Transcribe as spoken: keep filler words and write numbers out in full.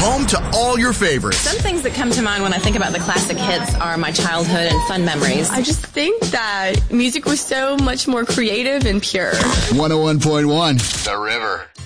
home to all your favorites. Some things that come to mind when I think about the classic hits are my childhood and fun memories. I just think that music was so much more creative and pure. one oh one point one The River.